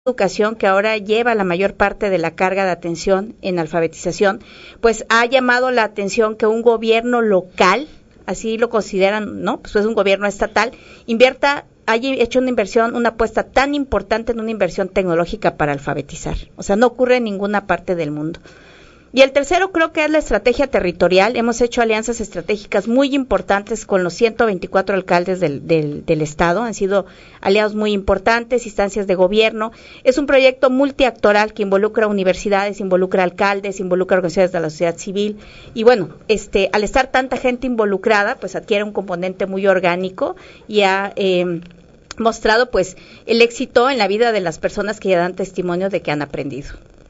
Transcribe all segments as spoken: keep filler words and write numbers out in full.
Educación, que ahora lleva la mayor parte de la carga de atención en alfabetización, pues ha llamado la atención que un gobierno local, así lo consideran, ¿no? Pues es un gobierno estatal, invierta, haya hecho una inversión, una apuesta tan importante en una inversión tecnológica para alfabetizar. O sea, no ocurre en ninguna parte del mundo. Y el tercero creo que es la estrategia territorial. Hemos hecho alianzas estratégicas muy importantes con los ciento veinticuatro alcaldes del, del, del estado. Han sido aliados muy importantes, instancias de gobierno. Es un proyecto multiactoral que involucra universidades, involucra alcaldes, involucra organizaciones de la sociedad civil. Y bueno, este, al estar tanta gente involucrada, pues adquiere un componente muy orgánico y ha eh, mostrado pues el éxito en la vida de las personas que ya dan testimonio de que han aprendido.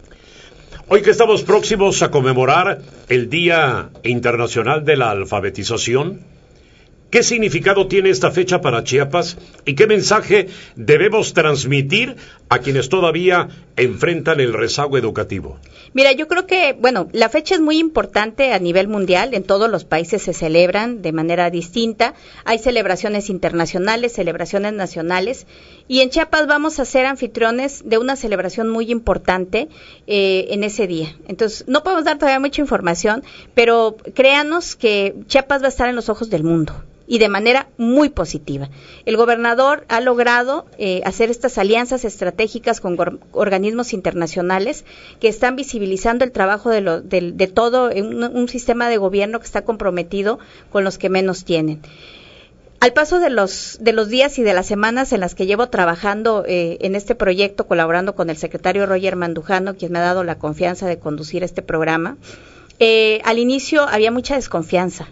Hoy que estamos próximos a conmemorar el Día Internacional de la Alfabetización, ¿qué significado tiene esta fecha para Chiapas y qué mensaje debemos transmitir a quienes todavía enfrentan el rezago educativo? Mira, yo creo que, bueno, la fecha es muy importante a nivel mundial, en todos los países se celebran de manera distinta, hay celebraciones internacionales, celebraciones nacionales, y en Chiapas vamos a ser anfitriones de una celebración muy importante eh, en ese día. Entonces, no podemos dar todavía mucha información, pero créanos que Chiapas va a estar en los ojos del mundo. Y de manera muy positiva. El gobernador ha logrado eh, hacer estas alianzas estratégicas con or- organismos internacionales que están visibilizando el trabajo de, lo, de, de todo un, un sistema de gobierno que está comprometido con los que menos tienen. Al paso de los de los días y de las semanas en las que llevo trabajando eh, en este proyecto, colaborando con el secretario Roger Mandujano, quien me ha dado la confianza de conducir este programa, eh, al inicio había mucha desconfianza.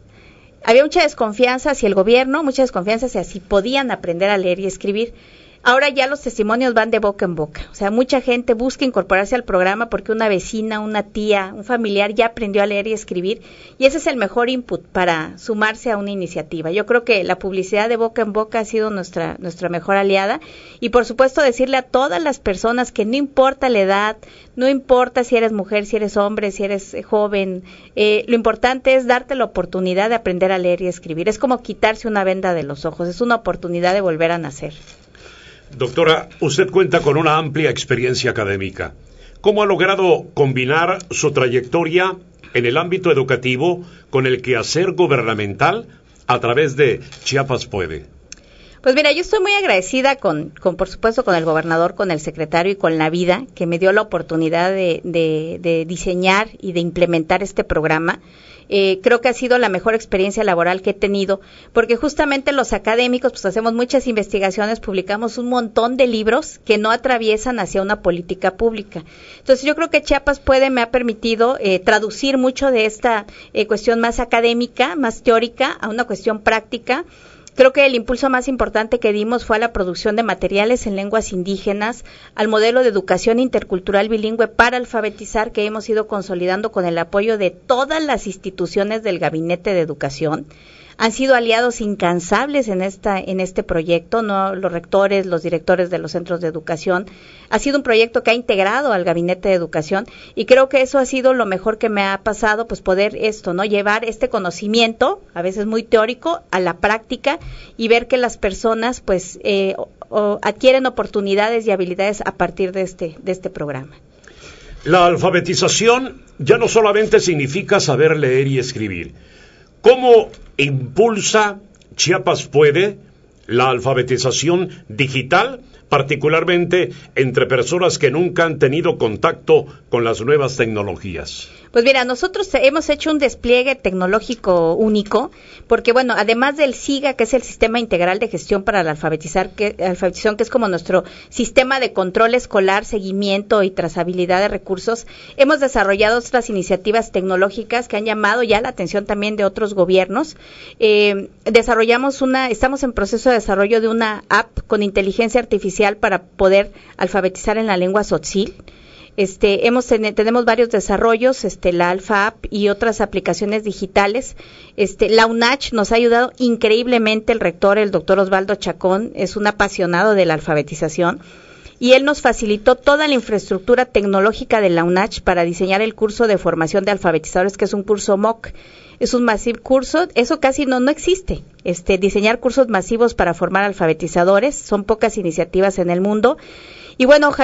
Había mucha desconfianza hacia el gobierno, mucha desconfianza hacia si podían aprender a leer y escribir. Ahora ya los testimonios van de boca en boca. O sea, mucha gente busca incorporarse al programa porque una vecina, una tía, un familiar ya aprendió a leer y escribir. Y ese es el mejor input para sumarse a una iniciativa. Yo creo que la publicidad de boca en boca ha sido nuestra, nuestra mejor aliada. Y por supuesto decirle a todas las personas que no importa la edad, no importa si eres mujer, si eres hombre, si eres eh, joven, eh, lo importante es darte la oportunidad de aprender a leer y escribir. Es como quitarse una venda de los ojos, es una oportunidad de volver a nacer. Doctora, usted cuenta con una amplia experiencia académica. ¿Cómo ha logrado combinar su trayectoria en el ámbito educativo con el quehacer gubernamental a través de Chiapas Puede? Pues mira, yo estoy muy agradecida con, con, por supuesto, con el gobernador, con el secretario y con la vida, que me dio la oportunidad de, de, de diseñar y de implementar este programa. Eh, creo que ha sido la mejor experiencia laboral que he tenido, porque justamente los académicos pues hacemos muchas investigaciones, publicamos un montón de libros que no atraviesan hacia una política pública. Entonces yo creo que Chiapas Puede me ha permitido eh, traducir mucho de esta eh, cuestión más académica, más teórica, a una cuestión práctica. Creo que el impulso más importante que dimos fue a la producción de materiales en lenguas indígenas, al modelo de educación intercultural bilingüe para alfabetizar que hemos ido consolidando con el apoyo de todas las instituciones del Gabinete de Educación. Han sido aliados incansables en esta en este proyecto, no los rectores, los directores de los centros de educación. Ha sido un proyecto que ha integrado al Gabinete de Educación y creo que eso ha sido lo mejor que me ha pasado, pues poder esto, no llevar este conocimiento, a veces muy teórico, a la práctica y ver que las personas pues eh, o, o adquieren oportunidades y habilidades a partir de este de este programa. La alfabetización ya no solamente significa saber leer y escribir. ¿Cómo impulsa Chiapas Puede la alfabetización digital, particularmente entre personas que nunca han tenido contacto con las nuevas tecnologías? Pues mira, nosotros hemos hecho un despliegue tecnológico único, porque bueno, además del SIGA, que es el Sistema Integral de Gestión para la alfabetizar, que, alfabetización, que es como nuestro sistema de control escolar, seguimiento y trazabilidad de recursos, hemos desarrollado otras iniciativas tecnológicas que han llamado ya la atención también de otros gobiernos. Eh, desarrollamos una, estamos en proceso de desarrollo de una app con inteligencia artificial para poder alfabetizar en la lengua tzotzil. Este, hemos ten, tenemos varios desarrollos, este, la Alfa App y otras aplicaciones digitales. Este, la UNACH nos ha ayudado increíblemente. El rector, el doctor Osvaldo Chacón, es un apasionado de la alfabetización y él nos facilitó toda la infraestructura tecnológica de la UNACH para diseñar el curso de formación de alfabetizadores, que es un curso M O C. Es un masivo curso, eso casi no no existe. Este, diseñar cursos masivos para formar alfabetizadores, son pocas iniciativas en el mundo. Y bueno, ojalá